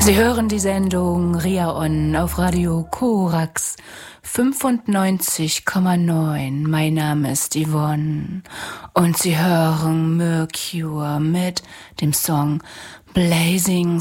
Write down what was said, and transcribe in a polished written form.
Sie hören die Sendung Ria On auf Radio Korax 95,9. Mein Name ist Yvonne und Sie hören Mercure mit dem Song Blazing